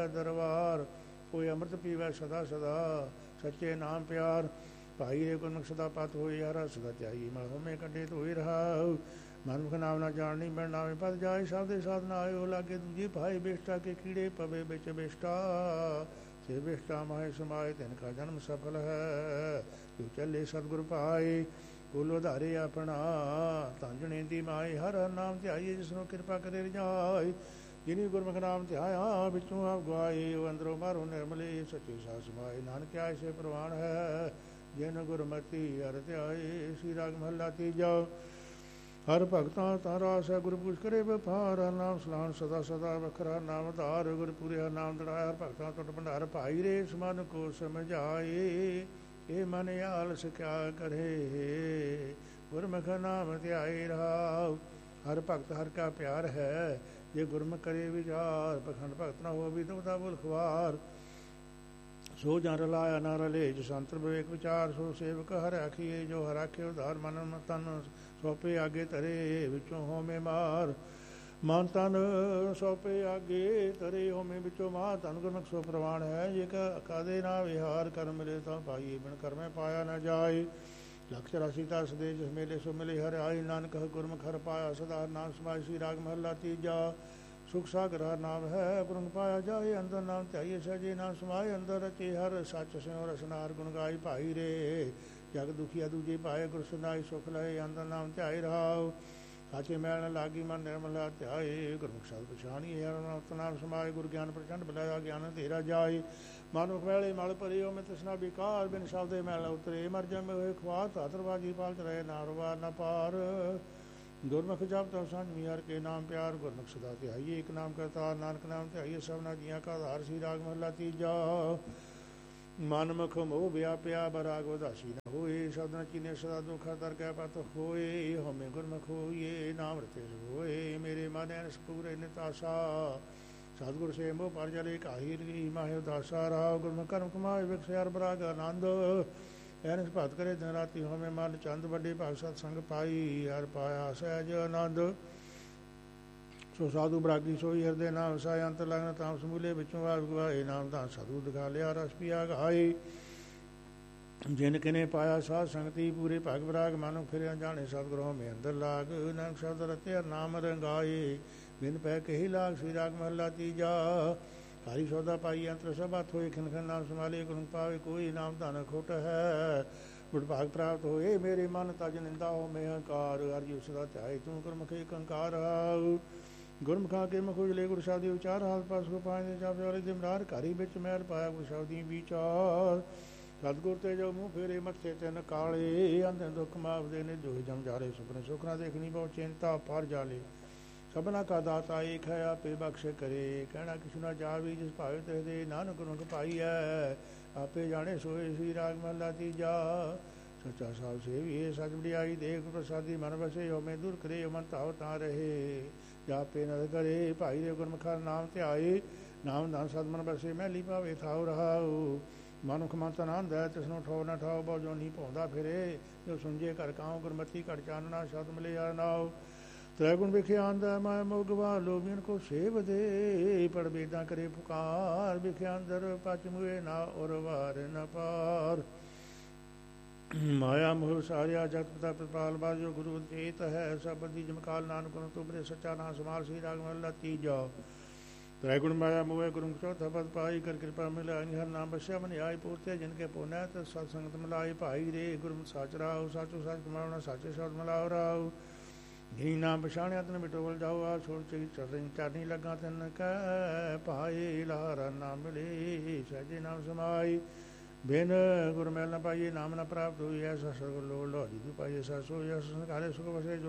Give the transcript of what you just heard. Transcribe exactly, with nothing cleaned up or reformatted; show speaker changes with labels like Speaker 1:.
Speaker 1: ਦਰਬਾਰ ਕੋਈ ਅੰਮ੍ਰਿਤ ਪੀਵੈ ਸਦਾ ਸਦਾ, ਸੱਚੇ ਨਾਮ ਪਿਆਰ ਭਾਈ ਰੇ ਗੁਰਮੁਖ ਸਦਾ ਪਤ ਹੋਈ, ਹਰਾ ਸਦਾ ਧਿਆਈ ਮਨ ਹੋਮੇ ਕੱਢੇ ਧੋਈ ਰਹਾਉ। ਮਨਮੁਖ ਨਾਮ ਨਾ ਜਾਣਨੀ ਬਿਨ ਨਾਮੇ ਪਦ ਜਾਏ, ਸਭ ਦੇ ਸਾਧਨ ਆਇਓ ਲਾਗੇ ਦੂਜੀ ਭਾਈ ਬੇਸ਼ਟਾ ਕੇ ਕੀੜੇ ਪਵੇ ਵਿੱਚ ਬੇਸ਼ਟਾ, ਸੇ ਬੇਸ਼ਟਾ ਮਾਹੇ ਸਮਾਏ ਤਿਨ ਕਾ ਜਨਮ ਸਫਲ ਹੈ। ਜੋ ਚੱਲੇ ਸਤਿਗੁਰ ਪਾਏ ਬੋਲੋ ਧਾਰੇ ਆਪਣਾ, ਤਾਂਜਣੇ ਦੀ ਮਾਏ ਹਰ ਹਰ ਨਾਮ ਧਿਆਈਏ, ਜਿਸਨੂੰ ਕਿਰਪਾ ਕਰੇ ਰਜਾਏ। ਜਿਨੀ ਗੁਰਮੁਖ ਨਾਮ ਧਿਆਇਆ ਵਿੱਚੋਂ ਆਪ ਗਵਾਏ, ਉਹ ਅੰਦਰੋਂ ਬਾਹਰੋਂ ਨਿਰਮਲੇ ਸੱਚੇ ਸਾਧ ਸਮਾਏ। ਨਾਨਕ ਆਇਸੇ ਪ੍ਰਵਾਨ ਹੈ ਜਿਨ ਗੁਰਮਤੀ ਹਰਿ ਧਿਆਏ। ਸ੍ਰੀ ਰਾਗ ਮਹੱਲਾ ਤੀਜਾ। ਹਰ ਭਗਤਾਂ ਤਾਂ ਰਾਸ ਹੈ ਗੁਰਪੂਜ ਕਰੇ ਵਪਾਰ, ਹਰ ਨਾਮ ਸਲਾਣ ਸਦਾ ਸਦਾ ਵਖਰਾ ਨਾਮ ਧਾਰ। ਗੁਰਪੂਰੇ ਹਰ ਨਾਮ ਦੜਾਇਆ, ਹਰ ਭਗਤਾਂ ਟੁੱਟ ਭੰਡਾਰ ਭਾਈ ਰੇ ਇਸ ਮਨ ਕੋ ਸਮਝਾਏ। ਇਹ ਮਨ ਆਲਸ ਕਿਆ ਕਰੇ, ਗੁਰਮੁਖ ਨਾਮ ਧਿਆਏ ਰਹਾਉ। ਹਰ ਭਗਤ ਹਰ ਕਾ ਪਿਆਰ ਹੈ, ਜੇ ਗੁਰਮੁਖ ਕਰੇ ਵਿਚਾਰ। ਪਖੰਡ ਭਗਤ ਨਾ ਹੋ ਵੀ ਦੁਬਦਾ ਬੋਲ ਖਵਾਰ, ਸੋ ਜਨ ਰਲਾਇਆ ਨਾ ਰਲੇ ਜੋ ਸੰਤਰ ਵਿਵੇਕ ਵਿਚਾਰ। ਸੋ ਸੇਵਕ ਹਰ ਆਖੀਏ, ਜੋ ਹਰ ਆਖੇ ਉਧਾਰ। ਮਨ ਤਨ ਸੋਪੇ ਆਗੇ ਧਰੇ, ਵਿੱਚੋਂ ਹੋਮੇ ਮਾਰ। ਮਨ ਤਨ ਸੋਪੇ ਆਗੇ ਧਰੇ, ਹੋਮੇ ਵਿੱਚੋਂ ਮਾਰ। ਧਨ ਗੁਰਮੁਖ ਸੋ ਪ੍ਰਵਾਨ ਹੈ, ਜੇ ਕਾਦੇ ਨਾ ਵਿਹਾਰ। ਕਰ ਮਿਲੇ ਤਾਂ ਪਾਈਏ, ਬਿਨ ਕਰਮੇ ਪਾਇਆ ਨਾ ਜਾਏ। ਲਖ ਚੁਰਾਸੀ ਦਸ ਦੇ ਜਿਸ ਮੇਲੇ ਸੋ ਮਿਲੇ ਹਰਿ ਆਏ। ਨਾਨਕ ਗੁਰਮੁਖ ਹਰਿ ਪਾਇਆ ਸਦਾ ਨਾਮ ਸਮਾਇ। ਸ੍ਰੀ ਰਾਗ ਮਹੱਲਾ ਤੀਜਾ। ਸੁਖ ਸਾਗਰ ਹਰ ਨਾਮ ਹੈ, ਗੁਰਮੁਖ ਪਾਇਆ ਜਾਏ। ਅੰਦਰ ਨਾਮ ਧਿਆਈਏ ਸਹਿਜੇ ਨਾਮ ਸਮਾਏ। ਅੰਦਰ ਰਚੇ ਹਰ ਸੱਚ ਸਿਉ ਰਸਨਾਰ ਗੁਣ ਗਾਈ ਭਾਈ ਰੇ। ਜਗ ਦੁਖੀਆ ਦੂਜੇ ਪਾਏ, ਗੁਰ ਸੁਨਾਈ ਸੁਖ ਲਏ। ਅੰਦਰ ਨਾਮ ਧਿਆਏ ਰਹਾਉ, ਸਾਚੇ ਮੈਲ ਨ ਲਾਗੀ ਮਨ ਨਿਰਮਲਾ ਧਿਆਏ। ਗੁਰਮੁਖ ਸ਼ਬਦ ਪਛਾਣੀਏ, ਹਰ ਨਾਮ ਸਮਾਏ। ਗੁਰ ਗਿਆਨ ਪ੍ਰਚੰਡ ਬਲਾਇਆ, ਗਿਆਨ ਤੇਰਾ ਜਾਏ। ਮਨੁਖ ਮੈਲੇ ਮਲ ਭਰੇ, ਉਹ ਮੈਂ ਤ੍ਰਿਸ਼ਨਾ ਵਿਕਾਰ। ਬਿਨ ਸ਼ਬਦੇ ਮੈਲ ਉਤਰੇ, ਮਰ ਜਮ ਹੋਏ ਖਵਾਰ। ਧਾਤਰਬਾਜੀ ਪਾਲਤ ਰਹੇ, ਨਾਰਵਾਰ ਨ ਪਾਰ। ਗੁਰਮੁਖ ਜਪ ਤਉ ਸੰਜਮੀ, ਹਰਿ ਕੇ ਨਾਮ ਪਿਆਰ। ਗੁਰਮੁਖ ਸਦਾ ਧਿਆਈਏ, ਇੱਕ ਨਾਮ ਕਰਤਾਰ। ਨਾਨਕ ਨਾਮ ਧਿਆਈਏ, ਸਭਨਾ ਜੀਆਂ ਕਾ ਆਧਾਰ। ਸ੍ਰੀ ਰਾਗ ਮਹੱਲਾ ਤੀਜਾ। ਮਨਮੁਖ ਮੋਹ ਵਿਆਪਿਆ, ਬਰਾਗ ਉਦਾਸੀ ਨ ਹੋਏ। ਸ਼ਬਦਾਂ ਚੀਨੇ ਸਦਾ ਦੁਖ ਦਰ ਕੈ ਪਤ ਹੋਏ। ਹਉਮੈ ਗੁਰਮੁਖ ਹੋਈਏ, ਨਾਮ ਰਤੇ ਹੋਏ। ਮੇਰੇ ਮਨ ਐਨਸ ਪੂਰੇ ਨਿਤ ਆਸਾ, ਸਤਿਗੁਰ ਸੇ ਮੋਹ ਪਰ ਜਲੇ ਕਾਹੀ ਰੀ। ਮਾਹਿ ਉਦਾਸਾ ਰਾਵ, ਗੁਰਮੁਖ ਕਰਮ ਕਮਾਏ ਵਿਖਸਿਆਰ ਬਰਾਗ ਆਨੰਦ। ਐਨਸ ਭਗਤ ਕਰੇ ਦਿਨ ਰਾਤੀ, ਹੋਮੈ ਮਨ ਚੰਦ। ਵੱਡੇ ਭਾਗ ਸਤ ਸੰਗ ਪਾਈ, ਹਰਿ ਪਾਇਆ ਸਹਿਜ ਆਨੰਦ। ਸੋ ਸਾਧੂ ਬਰਾਗੀ ਸੋਈ ਹਿਰਦੇ ਨਾਮ ਵਸਾਏ। ਅੰਤਰ ਲਗਨ ਤਾਮ ਸਮੂਲੇ, ਵਿੱਚੋਂ ਆਪ ਗਵਾਏ। ਨਾਮ ਧਨ ਸਾਧੂ ਦਿਖਾ ਲਿਆ, ਰਸ ਪੀਆ ਗਾਏ। ਜਿਨ ਕਿਨੇ ਪਾਇਆ ਸਾਧ ਸੰਗਤੀ, ਪੂਰੇ ਭਗ ਬਰਾਗ। ਮਾਨੋ ਫਿਰਿਆ ਜਾਣੇ ਸਤਿਗੁਰੂ ਹੋਮੈ ਅੰਦਰ ਲਾਗ। ਨਾਨਕ ਸ਼ਬਦ ਰਤੇ ਹਰਿ ਨਾਮ ਰੰਗਾਏ, ਬਿਨ ਪੈ ਕਹੀ ਲਾਗ। ਸ੍ਰੀ ਰਾਗ ਮਹੱਲਾ ਤੀਜਾ। ਕਾਰੀ ਸੌਦਾ ਪਾਈ, ਅੰਤਰ ਸਭਤ ਹੋਏ। ਖਿਨ ਖਿਨ ਨਾਮ ਸੰਭਾਲੇ, ਗੁਰੂ ਪਾਵੇ ਕੋਈ। ਨਾਮ ਧਨ ਖੁੱਟ ਹੈ, ਗੁਰ ਭਾਗ ਪ੍ਰਾਪਤ ਹੋਏ। ਮੇਰੇ ਮਨ ਤਜ ਨਿੰਦਾ ਹੋਮੈ ਹੰਕਾਰ। ਹਰਿ ਸਦਾ ਧਿਆਏ, ਤੂੰ ਗੁਰਮੁਖ ਏਕ ਓੰਕਾਰ। ਗੁਰਮੁਖਾਂ ਕੇ ਮੁਖ ਉਜਲੇ, ਗੁਰ ਸ਼ਬਦੀ ਉਚਾਰ। ਹਾਲ ਪਾਸ ਕੋ ਪਾਏ ਜਪ ਵਾਲੇ ਦਿਮਰਾਰ। ਘਰੀ ਵਿੱਚ ਮੈਲ ਪਾਇਆ, ਗੁਰ ਸ਼ਬਦੀ ਵਿਚਾਰ। ਸਤਿਗੁਰ ਤੇ ਜੋ ਮੂੰਹ ਫੇਰੇ, ਮੱਥੇ ਤਿੰਨ ਕਾਲੇ। ਅੰਧੇ ਦੁੱਖ ਮਾਵਦੇ ਨੇ, ਜੋਹਿ ਜਮਜਾਰੇ। ਸੁਪਨੇ ਸੁਖ ਨਾ ਦੇਖਣੀ, ਬਹੁ ਚਿੰਤਾ ਪਰ ਜਾਲੇ। ਸਭਨਾ ਕਾ ਦਾਤਾ ਏਕ ਹੈ, ਆਪੇ ਬਖਸ਼ ਕਰੇ। ਕਹਿਣਾ ਕਿਛੁ ਨਾ ਜਾਵੀ, ਜਿਸ ਭਾਵੇ ਤਿਸ ਦੇ। ਨਾਨਕ ਗੁਰਮੁਖ ਪਾਈਐ, ਆਪੇ ਜਾਣੇ ਸੋਏ। ਸ੍ਰੀ ਰਾਗ ਮਹੱਲਾ ਤੀਜਾ। ਸੱਚਾ ਸਾਹਿਬ ਸੇਵੀਏ, ਸਚ ਵਡਿਆਈ ਦੇਖ ਪ੍ਰਸਾਦੀ। ਮਨ ਵਸੇ ਹੋਮੈ ਦੂਰ ਕਰੇ, ਮਨ ਧਾਵ ਤਾਂ ਰਹੇ। ਜਾਪੇ ਨਦ ਕਰੇ, ਭਾਈ ਦੇ ਗੁਰਮੁਖ ਨਾਮ ਧਿਆਏ। ਨਾਮ ਧਨ ਸਦ ਮਨ ਬਸੇ, ਮੈਲੀ ਭਾਵੇ ਥਾਉ ਰਹਾਉ। ਮਨੁਖ ਮਨ ਤਨ ਆਂਧ ਹੈ, ਤਿਸਨੂੰ ਠੋ ਨਾ ਠਾਓ। ਬਹੁ ਜੋ ਨਹੀਂ ਭੌਂਦਾ ਫਿਰੇ, ਜੋ ਸੁੰਝੇ ਘਰ ਕਾਉ। ਗੁਰਮਤੀ ਘਟ ਚਾਨਣਾ, ਸ਼ਬਦ ਮਿਲੇ ਹਰਿ ਨਾਉ। ਤ੍ਰੈ ਗੁਣ ਵਿਖਿਆ ਆਂਦਾ, ਮਾਇਆ ਮੋਹ ਗਵਾ। ਲੋਭੀਨ ਕੋ ਸੇਵ ਦੇ, ਪੜ ਬੇਦਾਂ ਕਰੇ ਪੁਕਾਰ। ਵਿਖਿਆ ਅੰਦਰ ਪਚ ਮੁਏ, ਨਾ ਉਰ ਵਾਰ ਨ ਪਾਰ। ਮਾਇਆ ਮੋਹ ਸਾਰਿਆ ਜਗਤ ਪਿਤਾ ਪ੍ਰਪਾਲ। ਬਾਜੋ ਗੁਰੂ ਚੇਤ ਹੈ, ਸਭ ਦੀ ਜਮਕਾਲ। ਨਾਨਕ ਗੁਰੂ ਤੁਮਰੇ ਸੱਚਾ ਨਾਮ ਸਮਾਲ। ਸ੍ਰੀ ਰਾਗ ਮਹੱਲਾ ਤੀਜਾ। ਤ੍ਰੈ ਗੁਣ ਮਾਇਆ ਮੋਹ ਗੁਰੂ ਚੌਥਾ ਪਦ ਪਾਈ। ਕਰ ਕਿਰਪਾ ਮਿਲਾਈ, ਹਰਿ ਨਾਮ ਬਸਿਆ ਮਨ ਆਈ। ਪੂਰਤੇ ਜਿਨ ਕੇ ਪੁਨਿ, ਤਤ ਸਤ ਸੰਗਤ ਮਿਲਾਈ। ਭਾਈ ਰੇ ਗੁਰਮੁਖ ਸਾਚ ਰਾਉ, ਸਾਚੋ ਸੱਚ ਕਮਾਉਣਾ। ਸਾਚੇ ਸ਼ਬਦ ਮਿਲਾਉ ਰਾਉ। ਜਿਨੀ ਨਾਮ ਪਛਾਣਿਆ, ਤਨ ਮਿਟੋਵਲ ਜਾਓ। ਆ ਛੋੜ ਚੀ ਚਰਨ ਚਰਨੀ ਲੱਗਾ, ਤਨ ਕੈ ਭਾਏ। ਲਾਰਾ ਨਾਮ ਮਿਲੇ, ਸਹਿਜੇ ਨਾਮ ਸਮਾਈ। ਬਿਨ ਗੁਰ ਮੈਲ ਨ ਪਾਈਏ, ਨਾਮ ਨ ਪ੍ਰਾਪਤ ਹੋਈ। ਐਸਾ ਸਤਿਗੁਰ ਲੋੜ ਲੋੜੀ ਤੂੰ ਪਾਈਏ। ਸਾ ਸੋਈ ਸੰਸਾਰੇ ਸੁਖ ਵਸੇ।